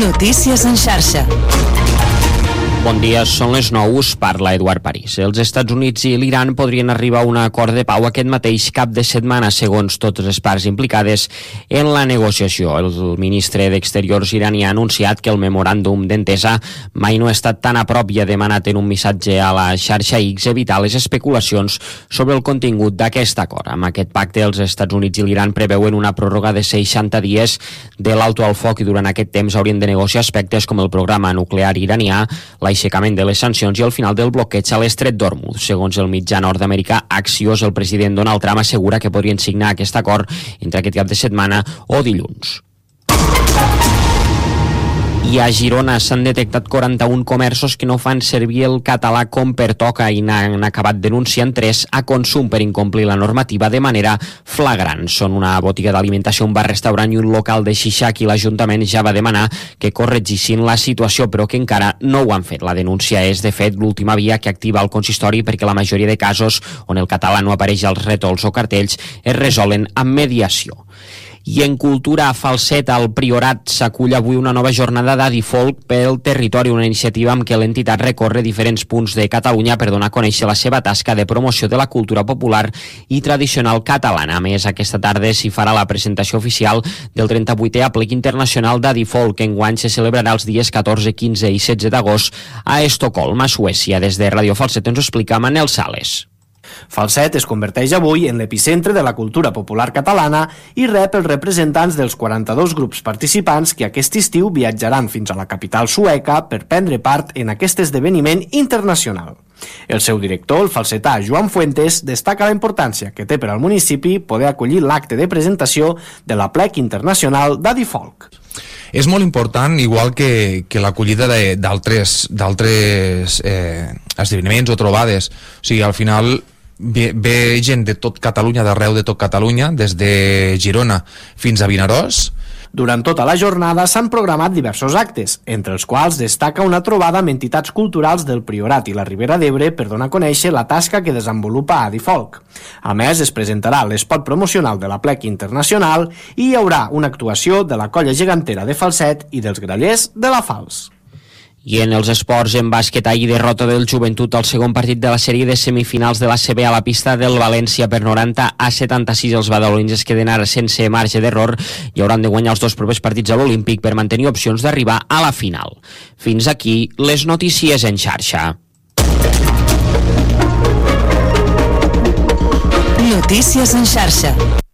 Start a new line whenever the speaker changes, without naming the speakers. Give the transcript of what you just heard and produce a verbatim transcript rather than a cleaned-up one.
Notícies en xarxa.
Bon dia, són les nou, us parla Eduard París. Els Estats Units i l'Iran podrien arribar a un acord de pau aquest mateix cap de setmana, segons totes les parts implicades en la negociació. El ministre d'Exteriors iranià ha anunciat que el memoràndum d'entesa mai no ha estat tan a prop i ha demanat en un missatge a la xarxa X evitar les especulacions sobre el contingut d'aquest acord. Amb aquest pacte, els Estats Units i l'Iran preveuen una pròrroga de seixanta dies de l'alto al foc i durant aquest temps haurien de negociar aspectes com el programa nuclear iranià, la l'aixecament de les sancions i el final del bloqueig a l'estret d'Hormuz. Segons el mitjà nord-americà Axios, el president Donald Trump assegura que podrien signar aquest acord entre aquest cap de setmana o dilluns. I a Girona s'han detectat quaranta-un comerços que no fan servir el català com pertoca i n'han acabat denunciant tres a Consum per incomplir la normativa de manera flagrant. Són una botiga d'alimentació, un bar-restaurant i un local de xixac i l'Ajuntament ja va demanar que corregissin la situació, però que encara no ho han fet. La denúncia és, de fet, l'última via que activa el consistori perquè la majoria de casos on el català no apareix als rètols o cartells es resolen amb mediació. I en cultura, a Falset, al Priorat, s'acull avui una nova jornada d'Adifolk pel territori, una iniciativa amb què l'entitat recorre diferents punts de Catalunya per donar a conèixer la seva tasca de promoció de la cultura popular i tradicional catalana. A més, aquesta tarda s'hi farà la presentació oficial del trenta-vuitè Aplec Internacional d'Adifolk, que enguany se celebrarà els dies catorze, quinze i setze d'agost a Estocolm, a Suècia. Des de Ràdio Falset ens ho explica Manel Sales.
Falset es converteix avui en l'epicentre de la cultura popular catalana i rep els representants dels quaranta-dos grups participants que aquest estiu viatjaran fins a la capital sueca per prendre part en aquest esdeveniment internacional. El seu director, el falsetà Joan Fuentes, destaca la importància que té per al municipi poder acollir l'acte de presentació de l'Aplec Internacional d'Adifolk.
És molt important, igual que, que l'acollida d'altres d'altres eh, esdeveniments o trobades. O sigui, al final ve, ve gent de tot Catalunya, d'arreu de tot Catalunya, des de Girona fins a Vinaròs.
Durant tota la jornada s'han programat diversos actes, entre els quals destaca una trobada amb entitats culturals del Priorat i la Ribera d'Ebre per donar a conèixer la tasca que desenvolupa Adifolk. A més, es presentarà l'espot promocional de l'Aplec Internacional i hi haurà una actuació de la colla gegantera de Falset i dels grallers de la Fals.
I en els esports, en bàsquet, ahir derrota del Joventut al segon partit de la sèrie de semifinals de l'A C B a la pista del València per noranta a setanta-sis. Els badalonins es queden ara sense marge d'error i hauran de guanyar els dos propers partits a l'Olímpic per mantenir opcions d'arribar a la final. Fins aquí les notícies en xarxa.
Notícies en xarxa.